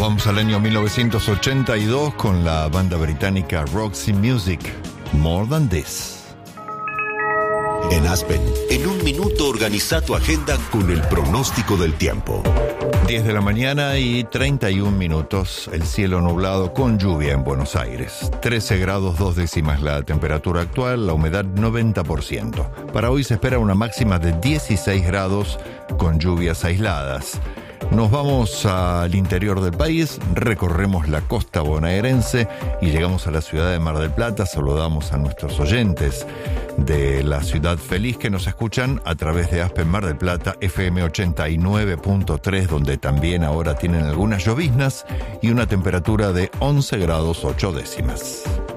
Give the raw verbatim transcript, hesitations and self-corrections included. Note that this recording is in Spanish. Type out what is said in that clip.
vamos al año mil novecientos ochenta y dos con la banda británica Roxy Music, More Than This. En Aspen, en un minuto organiza tu agenda con el pronóstico del tiempo. diez de la mañana y treinta y un minutos, el cielo nublado con lluvia en Buenos Aires. trece grados dos décimas la temperatura actual, la humedad noventa por ciento. Para hoy se espera una máxima de dieciséis grados con lluvias aisladas. Nos vamos al interior del país, recorremos la costa bonaerense y llegamos a la ciudad de Mar del Plata. Saludamos a nuestros oyentes de la ciudad feliz que nos escuchan a través de Aspen Mar del Plata, F M ochenta y nueve punto tres, donde también ahora tienen algunas lloviznas y una temperatura de once grados ocho décimas.